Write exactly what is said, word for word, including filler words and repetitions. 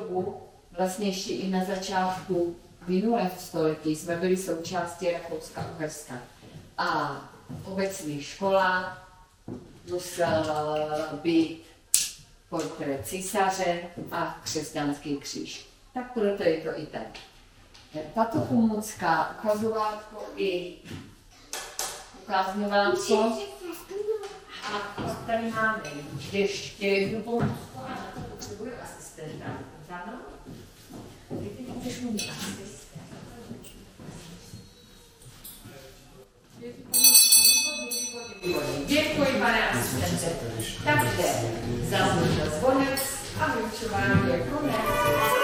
dobu, vlastně ještě i na začátku minulého století, jsme byli součástí Rakouska-Uherska. A obecní škola musela být portrét císaře a křesťanský kříž. Tak proto je to i tak. Tato pomůcka, ukazovátko i ukázňovátko. A tady máme ještě jednu pomůcku. A na to potřebuje asistenta. Ano? Ty můžeš mít asistent. Děkuji, pane asistente. Takže zazvonil zvonec a vyučování je konec.